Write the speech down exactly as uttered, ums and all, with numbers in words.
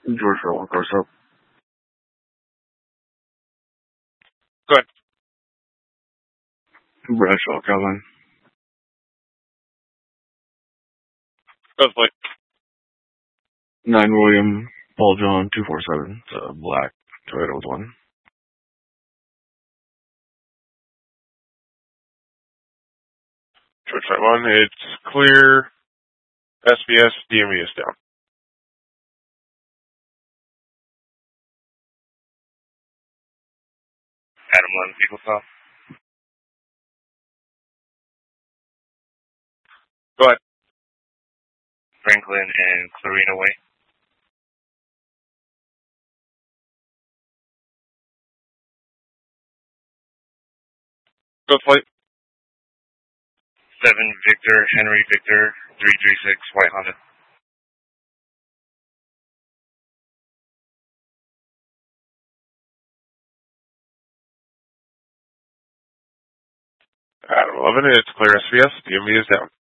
Georgeville, of course, up. Go ahead. Bradshaw, Calvin. Go plate. nine William, Paul John, two four seven. It's a black Toyota with one. George five one, it's clear. S B S, D M V is down. Adam eleven, People South. Go ahead. Franklin and Clarina Way. Go flight. seven Victor, Henry Victor, three three six, White Honda. Adam eleven, it's clear S B S, D M V is down.